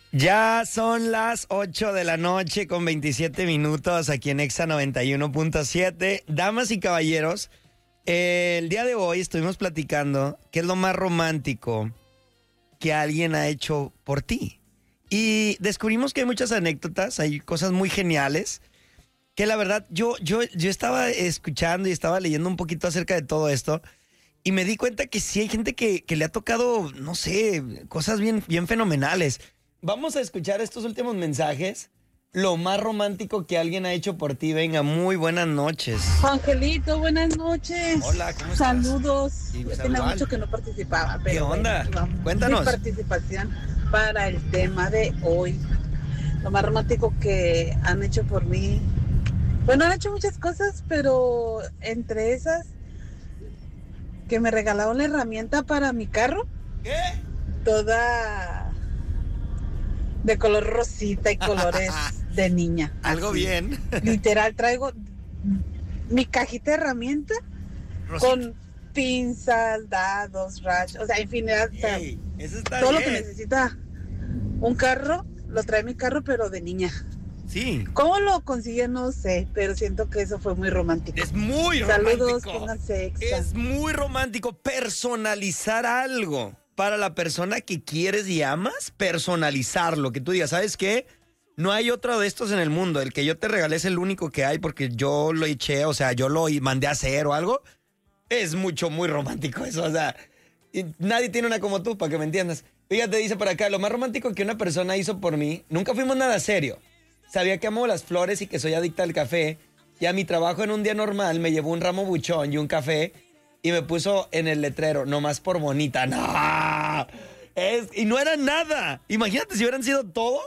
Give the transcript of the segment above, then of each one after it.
Ya son las 8 de la noche con 27 minutos aquí en Exa 91.7. Damas y caballeros, el día de hoy estuvimos platicando qué es lo más romántico que alguien ha hecho por ti. Y descubrimos que hay muchas anécdotas, hay cosas muy geniales, que la verdad yo estaba escuchando y estaba leyendo un poquito acerca de todo esto y me di cuenta que sí hay gente que le ha tocado, no sé, cosas bien fenomenales. Vamos a escuchar estos últimos mensajes. Lo más romántico que alguien ha hecho por ti. Venga, muy buenas noches. Angelito, buenas noches. Hola, ¿cómo estás? Saludos. Sí, Yo pues, tenía igual. mucho que no participaba, pero ¿Qué onda? bueno, vamos. Cuéntanos. Mi participación para el tema de hoy. Lo más romántico que han hecho por mí. Bueno, han hecho muchas cosas, pero entre esas, que me regalaron la herramienta para mi carro. ¿Qué? Toda de color rosita y colores de niña. Algo así. bien. Literal, traigo mi cajita de herramientas Rosita. con pinzas, dados, rayos, o sea, infinidad. O sea, Ey, eso está todo bien. lo que necesita un carro, lo trae mi carro, pero de niña. Sí. ¿Cómo lo consigue? No sé, pero siento que eso fue muy romántico. Es muy Saludos, romántico. pónganse Exa. Es muy romántico personalizar algo para la persona que quieres y amas, personalizarlo, que tú digas, ¿sabes qué? No hay otro de estos en el mundo, el que yo te regalé es el único que hay porque yo lo eché, o sea, yo lo mandé a hacer o algo. Es muy romántico eso, o sea, y nadie tiene una como tú, para que me entiendas. Fíjate, dice por acá, lo más romántico que una persona hizo por mí, nunca fuimos nada serio. Sabía que amo las flores y que soy adicta al café, y a mi trabajo en un día normal me llevó un ramo buchón y un café, y me puso en el letrero, nomás por bonita. ¡No! Y no era nada. Imagínate si hubieran sido todo.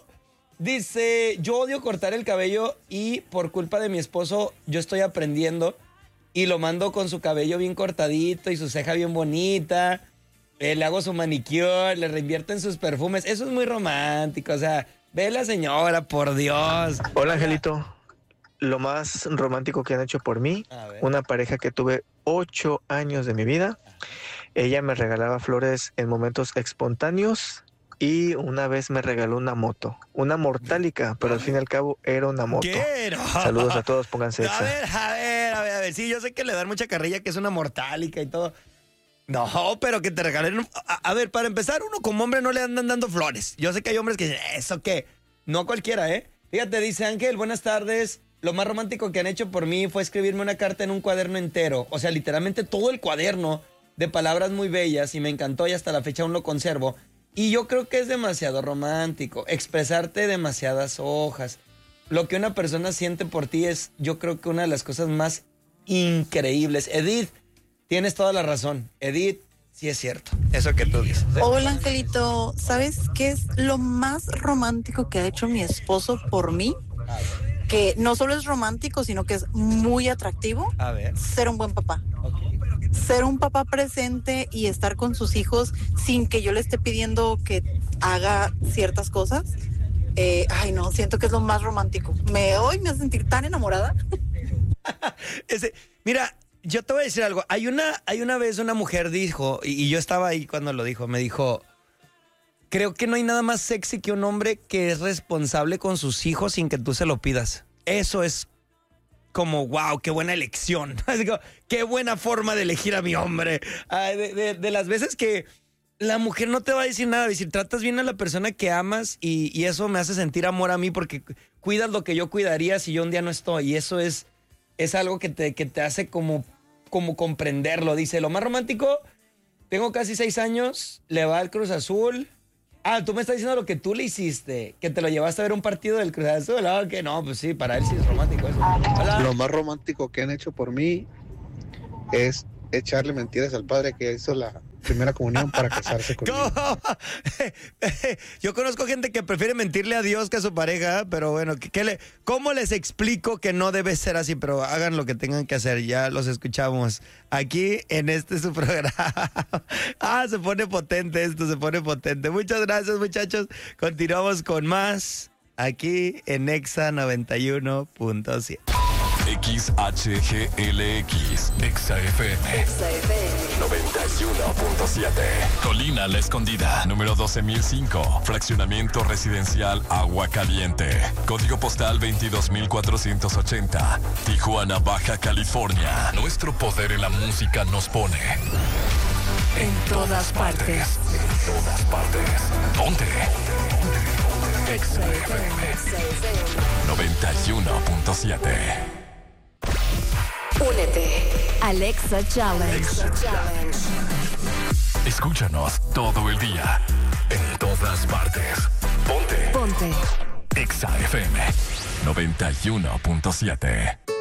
Dice, yo odio cortar el cabello y por culpa de mi esposo yo estoy aprendiendo y lo mando con su cabello bien cortadito y su ceja bien bonita. Le hago su manicure, le reinvierto en sus perfumes. Eso es muy romántico, o sea, ve la señora, por Dios. Hola, Angelito. Lo más romántico que han hecho por mí, una pareja que tuve 8 años de mi vida. Ella me regalaba flores en momentos espontáneos y una vez me regaló una moto, una mortálica, pero al fin y al cabo era una moto. ¿Qué? Saludos a todos, pónganse A Exa. ver. Sí, yo sé que le dan mucha carrilla, que es una mortálica y todo. No, pero que te regalen... A ver, para empezar, uno como hombre no le andan dando flores. Yo sé que hay hombres que dicen, ¿eso qué? No cualquiera, ¿eh? Fíjate, dice Ángel, buenas tardes. Lo más romántico que han hecho por mí fue escribirme una carta en un cuaderno entero. O sea, literalmente todo el cuaderno de palabras muy bellas y me encantó y hasta la fecha aún lo conservo. Y yo creo que es demasiado romántico expresarte demasiadas hojas. Lo que una persona siente por ti es, yo creo que una de las cosas más increíbles. Edith, tienes toda la razón. Edith, sí es cierto, eso que tú dices. Hola, Angelito. ¿Sabes qué es lo más romántico que ha hecho mi esposo por mí? Que no solo es romántico, sino que es muy atractivo. A ver. Ser un buen papá. Okay. Ser un papá presente y estar con sus hijos sin que yo le esté pidiendo que haga ciertas cosas. Ay, no, siento que es lo más romántico. Hoy me hace sentir tan enamorada. Mira, yo te voy a decir algo. Hay una vez una mujer dijo, y yo estaba ahí cuando lo dijo, me dijo, creo que no hay nada más sexy que un hombre que es responsable con sus hijos sin que tú se lo pidas. Eso es como, wow, qué buena elección. Qué buena forma de elegir a mi hombre. De las veces que la mujer no te va a decir nada, decir, tratas bien a la persona que amas y eso me hace sentir amor a mí porque cuidas lo que yo cuidaría si yo un día no estoy. Y eso es algo que te hace como comprenderlo. Dice, lo más romántico, tengo casi 6 años, le va al Cruz Azul. Ah, tú me estás diciendo lo que tú le hiciste, que te lo llevaste a ver un partido del Cruz Azul. Ah, que no, pues sí, para él sí es romántico eso. Hola. Lo más romántico que han hecho por mí es echarle mentiras al padre que hizo la primera comunión para casarse conmigo. Yo conozco gente que prefiere mentirle a Dios que a su pareja, pero bueno, ¿cómo les explico que no debe ser así? Pero hagan lo que tengan que hacer, ya los escuchamos aquí en su programa. Se pone potente esto, se pone potente. Muchas gracias, muchachos. Continuamos con más aquí en Exa 91.7. XHGLX, Exa FM 91.7. 91.7. Colina La Escondida, número 12.005. Fraccionamiento residencial Agua Caliente. Código postal 22.480. Tijuana, Baja California. Nuestro poder en la música nos pone en todas partes. En todas partes. Ponte. Exa FM 91.7. Únete. Alexa Challenge. Escúchanos todo el día. En todas partes. Ponte. Ponte. Exa FM 91.7.